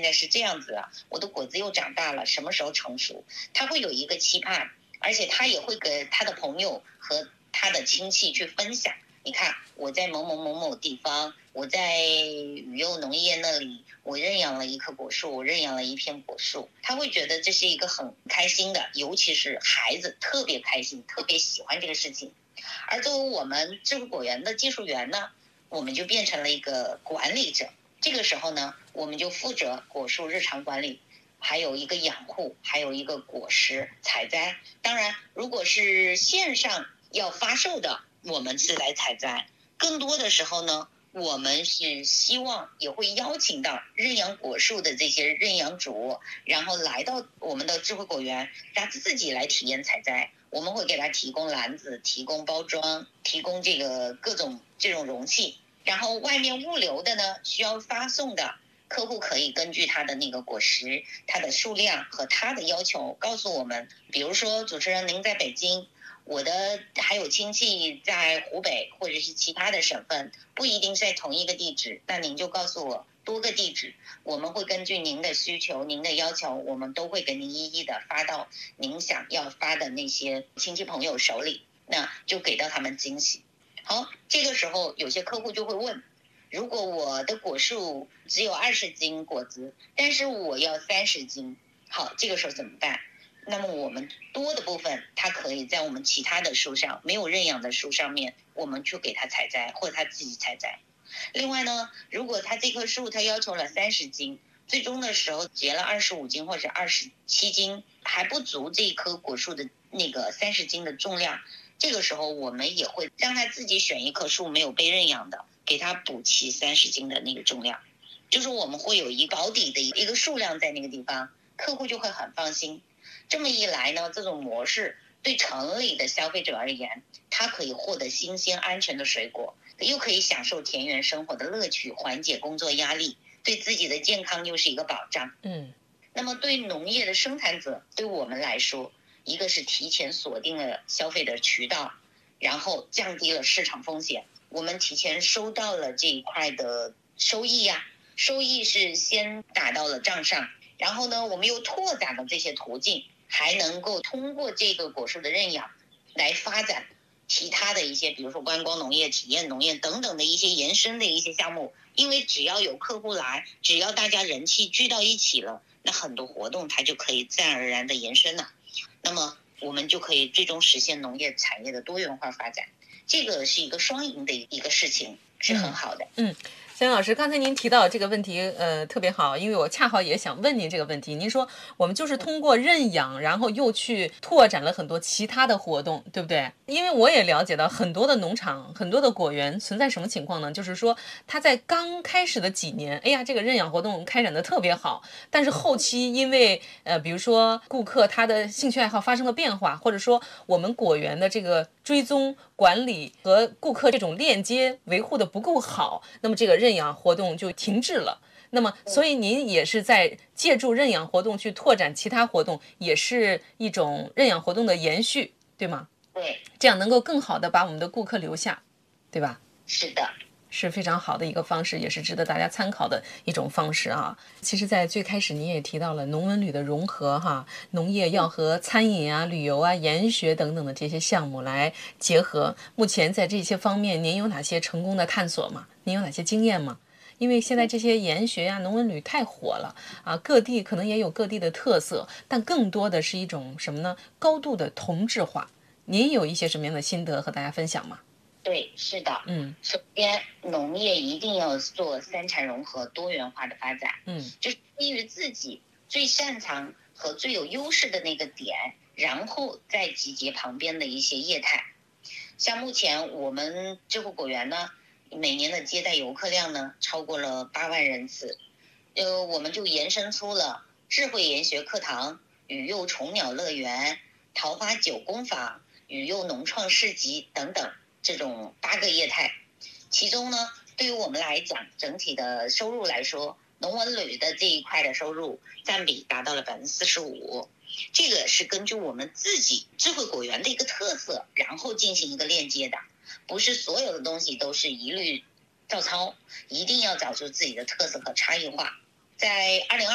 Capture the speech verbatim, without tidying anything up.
在是这样子啊，我的果子又长大了，什么时候成熟？他会有一个期盼，而且他也会给他的朋友和他的亲戚去分享。你看我在某某某某地方，我在宇佑农业那里，我认养了一棵果树，我认养了一片果树，他会觉得这是一个很开心的，尤其是孩子特别开心，特别喜欢这个事情。而作为我们智慧果园的技术员呢，我们就变成了一个管理者。这个时候呢，我们就负责果树日常管理，还有一个养护，还有一个果实采摘。当然如果是线上要发售的，我们是来采摘，更多的时候呢，我们是希望也会邀请到认养果树的这些认养主，然后来到我们的智慧果园，让自己来体验采摘。我们会给他提供篮子，提供包装，提供这个各种这种容器。然后外面物流的呢，需要发送的客户可以根据他的那个果实，它的数量和他的要求告诉我们。比如说主持人您在北京，我的还有亲戚在湖北或者是其他的省份，不一定在同一个地址，那您就告诉我多个地址，我们会根据您的需求，您的要求，我们都会给您一一的发到您想要发的那些亲戚朋友手里，那就给到他们惊喜。好，这个时候有些客户就会问，如果我的果树只有二十斤果子，但是我要三十斤，好，这个时候怎么办？那么我们多的部分，它可以在我们其他的树上，没有认养的树上面，我们去给它采摘，或者它自己采摘。另外呢，如果它这棵树它要求了三十斤，最终的时候结了二十五斤或者二十七斤，还不足这棵果树的那个三十斤的重量，这个时候我们也会让他自己选一棵树没有被认养的，给他补齐三十斤的那个重量，就是我们会有一个保底的一个数量在那个地方，客户就会很放心。这么一来呢，这种模式对城里的消费者而言，他可以获得新鲜安全的水果，又可以享受田园生活的乐趣，缓解工作压力，对自己的健康又是一个保障。 嗯， 那么对农业的生产者，对我们来说，一个是提前锁定了消费的渠道，然后降低了市场风险，我们提前收到了这一块的收益呀、啊，收益是先打到了账上，然后呢，我们又拓展了这些途径，还能够通过这个果树的认养来发展其他的一些，比如说观光农业、体验农业等等的一些延伸的一些项目。因为只要有客户来，只要大家人气聚到一起了，那很多活动它就可以自然而然的延伸了，那么我们就可以最终实现农业产业的多元化发展，这个是一个双赢的一个事情，是很好的。 嗯。嗯，肖老师，刚才您提到这个问题，呃，特别好，因为我恰好也想问您这个问题。您说我们就是通过认养，然后又去拓展了很多其他的活动，对不对？因为我也了解到很多的农场、很多的果园存在什么情况呢？就是说他在刚开始的几年，哎呀，这个认养活动开展的特别好，但是后期因为呃，比如说顾客他的兴趣爱好发生了变化，或者说我们果园的这个追踪管理和顾客这种链接维护的不够好，那么这个认养活动就停滞了。那么所以您也是在借助认养活动去拓展其他活动，也是一种认养活动的延续，对吗？ 对， 这样能够更好的把我们的顾客留下，对吧？ 是的， 是非常好的一个方式，也是值得大家参考的一种方式啊。其实在最开始您也提到了农文旅的融合哈，农业要和餐饮啊、旅游啊、研学等等的这些项目来结合。目前在这些方面您有哪些成功的探索吗？您有哪些经验吗？因为现在这些研学呀、农文旅太火了啊，各地可能也有各地的特色，但更多的是一种什么呢？高度的同质化。您有一些什么样的心得和大家分享吗？ 对，是的， 嗯， 首先农业一定要做三产融合、多元化的发展， 嗯， 就是基于自己最擅长和最有优势的那个点，然后再集结旁边的一些业态。像目前我们智慧果园呢，每年的接待游客量呢超过了八万人次，呃，我们就延伸出了智慧研学课堂、宇佑虫鸟乐园、桃花九工坊、宇佑农创市集等等这种八个业态。其中呢，对于我们来讲，整体的收入来说，农文旅的这一块的收入占比达到了百分之四十五。这个是根据我们自己智慧果园的一个特色，然后进行一个链接的，不是所有的东西都是一律照抄，一定要找出自己的特色和差异化。在二零二